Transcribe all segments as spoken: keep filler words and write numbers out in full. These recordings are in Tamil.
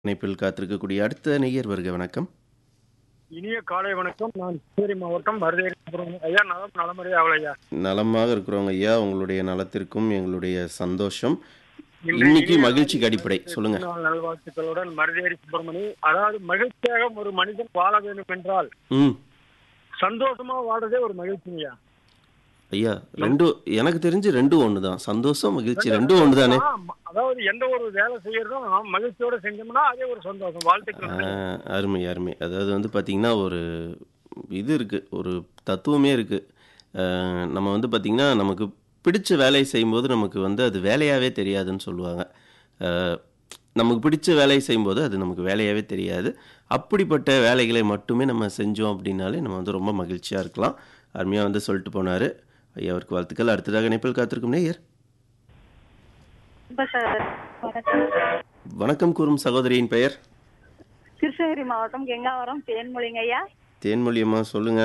இணைப்பில் காத்திருக்கக்கூடிய அடுத்த நேயர் வருக. வணக்கம். இனிய காலை வணக்கம். நான் கிருஷ்ணகிரி மாவட்டம் மருதேரி ஐயா. நலம் நலமுறை அவளையா நலமாக இருக்கிறவங்க ஐயா. உங்களுடைய நலத்திற்கும் எங்களுடைய சந்தோஷம். இன்று இன்னைக்கு இனிய மகிழ்ச்சிக்கு அடிப்படை சொல்லுங்க. நாள் நல்வாழ்த்துக்களுடன் மருதேரி சுப்பிரமணி. அதாவது மகிழ்ச்சியாக ஒரு மனிதன் வாழ வேண்டும் என்றால் ம் சந்தோஷமா வாழ்றதே ஒரு மகிழ்ச்சியா ஐயா. ரெண்டு எனக்கு தெரிஞ்சு ரெண்டும் ஒன்று தான். சந்தோஷம் மகிழ்ச்சி ரெண்டும் ஒன்று தானே. அதாவது எந்த ஒரு வேலை செய்யறதும் மகிழ்ச்சியோட செஞ்சோம்னா அதே ஒரு சந்தோஷம். வாழ்த்துக்கள். ஆ, அருமை அருமை. அதாவது வந்து பார்த்தீங்கன்னா ஒரு இது இருக்குது, ஒரு தத்துவமே இருக்குது. நம்ம வந்து பார்த்திங்கன்னா நமக்கு பிடிச்ச வேலையை செய்யும்போது நமக்கு வந்து அது வேலையாகவே தெரியாதுன்னு சொல்லுவாங்க. அஹ், நமக்கு பிடிச்ச வேலையை செய்யும்போது அது நமக்கு வேலையாகவே தெரியாது. அப்படிப்பட்ட வேலைகளை மட்டுமே நம்ம செஞ்சோம் அப்படின்னாலே நம்ம வந்து ரொம்ப மகிழ்ச்சியாக இருக்கலாம். அருமையாக வந்து சொல்லிட்டு போனார் ஐயா. அவருக்கு வாழ்த்துக்கள். அடுத்ததாக இணைப்பில் காத்திருக்கும் நேயர். வணக்கம் கூறும் சகோதரியின் பெயர்? கிருஷ்ணகிரி மாவட்டம் கெங்காவரம் தேன்மொழிங்க ஐயா. தேன்மொழியம்மா சொல்லுங்க.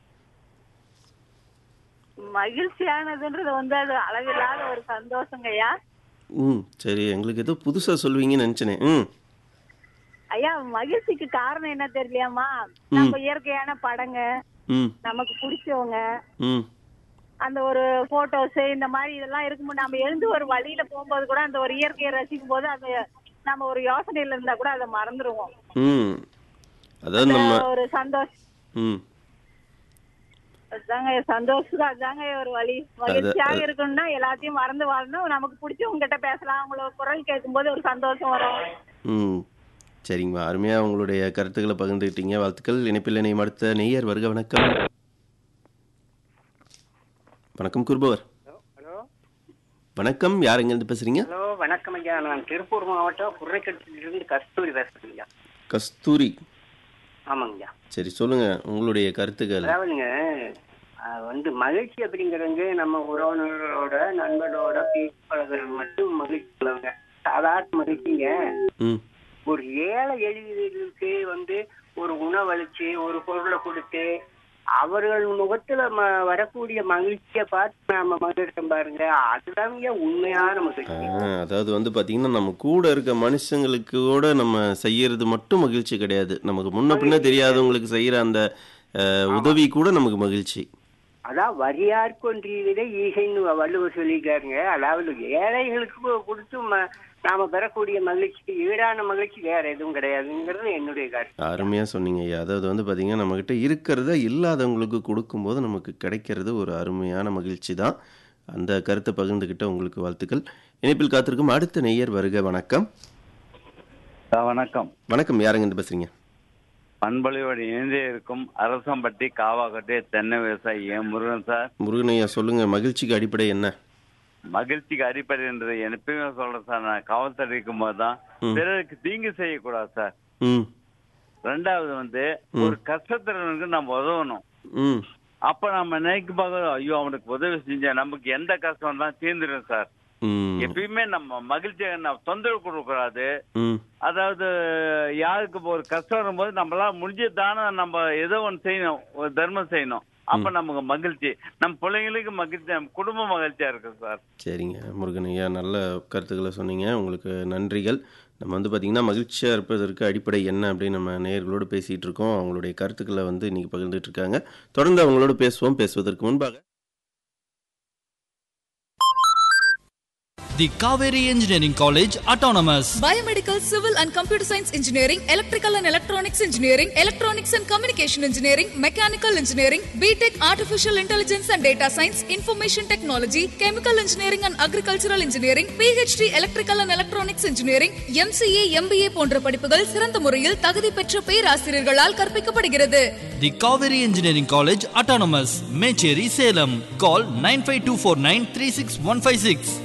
மகிழ்ச்சியானதுன்றது வந்து அது அளவில்லாத ஒரு சந்தோஷங்க ஐயா. ம் சரி, எங்களுக்கு ஏதோ புதுசாக சொல்லுவீங்கன்னு நினச்சினேன். ம் ஐயா, மகிழ்ச்சிக்கு காரணம் என்ன தெரியலையாமா? நம்ம இயற்கையான படங்க, ம் நமக்கு பிடிச்சவங்க, ம் அந்த ஒரு போட்டோஸ், இந்த மாதிரி இதெல்லாம் இருக்கும்போது நம்ம எழுந்து ஒரு வழியில போகும்போது கூட அந்த ஒரு இயற்கையை ரசிக்கும் போது அது நம்ம ஒரு யோசனையில இருந்தா கூட அதை மறந்துடுவோம். ம் அதாவது நம்ம ஒரு சந்தோஷம். ம் அதுதாங்க சந்தோஷம். அதுதாங்க ஒரு வழி. மகிழ்ச்சியாக இருக்கணும்னா எல்லாத்தையும் மறந்து வாழணும். நமக்கு பிடிச்சவங்க கிட்ட பேசலாம். அவங்களோட குரல் கேட்கும் போது ஒரு சந்தோஷம் வரும். ம் சரிங்கம்மா. அருமையாக உங்களுடைய கருத்துக்களை பகிர்ந்துக்கிட்டீங்க. வாழ்த்துக்கள். இணைப்பில் இணையம் அடுத்த நேயர் வருக. வணக்கம். வணக்கம் கூறுபவர். ஹலோ வணக்கம். யார் எங்கேருந்து பேசுறீங்க? ஹலோ வணக்கம் ஐயா. நான் திருப்பூர் மாவட்டம் குர்ரைக்கட்டிலிருந்து கஸ்தூரி பேசுறேன் ஐயா. கஸ்தூரி. ஆமாங்க ஐயா. சரி சொல்லுங்க உங்களுடைய கருத்துக்கள். அதாவதுங்க, அஹ், வந்து மகிழ்ச்சி அப்படிங்கிறது நம்ம உறவினர்களோட நண்பர்களோட பேசுறது மட்டும் மகிழ்ச்சி இல்லைங்க. சாதாரண மகிழ்ச்சிங்க. ம் ஒரு ஏழை எளியர்களுக்கு வந்து ஒரு உணவளிச்சு ஒரு பொருளை கொடுத்து அவர்கள் முகத்துல ம வரக்கூடிய மகிழ்ச்சியை பார்த்து நம்ம மகிழ்ச்சி பாருங்க. அதுதாங்க உண்மையான மகிழ்ச்சி. ஆ, அதாவது வந்து பார்த்தீங்கன்னா நம்ம கூட இருக்க மனுஷங்களுக்கு கூட நம்ம செய்யறது மட்டும் மகிழ்ச்சி கிடையாது. நமக்கு முன்ன பின்ன தெரியாதவங்களுக்கு செய்யற அந்த அஹ், உதவி கூட நமக்கு மகிழ்ச்சி. அதான் வரியாருக்கு ஒன்றியதே ஈகைன்னு வள்ளுவர் சொல்லியிருக்காருங்க. அதாவது ஏழைகளுக்கு கொடுத்து ம- நாம பெறக்கூடிய மகிழ்ச்சிக்கு ஈடான மகிழ்ச்சி வேற எதுவும் கிடையாதுங்கிறது என்னுடைய கருத்து. அருமையாக சொன்னீங்க ஐயா. அதாவது வந்து பார்த்தீங்கன்னா நம்மக்கிட்ட இருக்கிறத இல்லாதவங்களுக்கு கொடுக்கும்போது நமக்கு கிடைக்கிறது ஒரு அருமையான மகிழ்ச்சி தான். அந்த கருத்தை பகிர்ந்துக்கிட்ட உங்களுக்கு வாழ்த்துக்கள். இணைப்பில் காத்திருக்கும் அடுத்த நேயர் வருக. வணக்கம். சார் வணக்கம். வணக்கம். யாருங்க இருந்து பேசுறீங்க? பண்பலையோடு இணைந்தே இருக்கும் அரசம்பட்டி காவாக்கட்டை தென்னை விவசாயி என் முருகன் சார். முருகன் ஐயா சொல்லுங்க. மகிழ்ச்சிக்கு அடிப்படை என்ன? மகிழ்ச்சிக்கு அடிப்படை என்றது எப்பயுமே சொல்றேன் சார். நான் காவல்துறை இருக்கும் போதுதான் ம். பிறருக்கு தீங்கு செய்யக்கூடாது சார். ம் ரெண்டாவது வந்து ஒரு கஷ்டத்திற்கு நம்ம உதவணும். ம் அப்ப நம்ம நினைக்க பார்க்க, ஐயோ அவனுக்கு உதவி செஞ்சா நமக்கு எந்த கஷ்டம் தான் தீர்ந்துடும் சார். ம் எப்பயுமே நம்ம மகிழ்ச்சியை நம்ம தொந்தரவு கொடுக்கூடாது. ம் அதாவது யாருக்கு இப்ப ஒரு கஷ்டம் வரும்போது நம்மளால முடிஞ்சதான நம்ம ஏதோ ஒன்று செய்யணும், ஒரு தர்மம் செய்யணும். அப்ப நமக்கு மகிழ்ச்சி, நம்ம பிள்ளைங்களுக்கு மகிழ்ச்சி, நம்ம குடும்ப மகிழ்ச்சியா இருக்கு சார். சரிங்க முருகன் ஐயா. நல்ல கருத்துக்களை சொன்னீங்க. உங்களுக்கு நன்றிகள். நம்ம வந்து பார்த்திங்கன்னா மகிழ்ச்சியாக இருப்பதற்கு அடிப்படை என்ன அப்படின்னு நம்ம நேயர்களோடு பேசிகிட்டு இருக்கோம். அவங்களுடைய கருத்துக்களை வந்து இன்றைக்கி பகிர்ந்துட்டு இருக்காங்க. தொடர்ந்து அவங்களோட பேசுவோம். பேசுவதற்கு முன்பாக The Kaveri Engineering College Autonomous. Biomedical, Civil and Computer Science Engineering, Electrical and Electronics Engineering, Electronics and Communication Engineering, Mechanical Engineering, B Tech Artificial Intelligence and Data Science, Information Technology, Chemical Engineering and Agricultural Engineering, P H D Electrical and Electronics Engineering, M C A, M B A போன்ற படிப்புகள் சிறந்த முறையில் தகுதி பெற்ற பேராசிரியர்களால் கற்பிக்கப்படுகிறது. The Kaveri Engineering College Autonomous. Mecheri, Salem. Call nine five two four nine three six one five six.